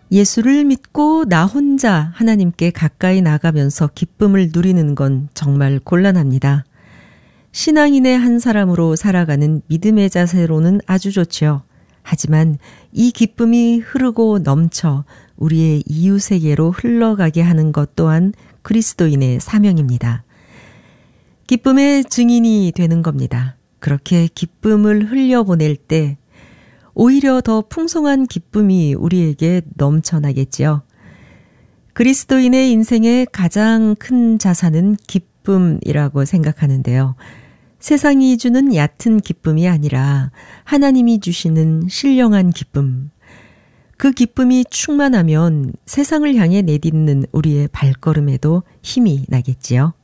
예수를 믿고 나 혼자 하나님께 가까이 나가면서 기쁨을 누리는 건 정말 곤란합니다. 신앙인의 한 사람으로 살아가는 믿음의 자세로는 아주 좋지요. 하지만 이 기쁨이 흐르고 넘쳐 우리의 이웃에게로 흘러가게 하는 것 또한 그리스도인의 사명입니다. 기쁨의 증인이 되는 겁니다. 그렇게 기쁨을 흘려보낼 때 오히려 더 풍성한 기쁨이 우리에게 넘쳐나겠지요. 그리스도인의 인생의 가장 큰 자산은 기쁨이라고 생각하는데요. 세상이 주는 얕은 기쁨이 아니라 하나님이 주시는 신령한 기쁨. 그 기쁨이 충만하면 세상을 향해 내딛는 우리의 발걸음에도 힘이 나겠지요.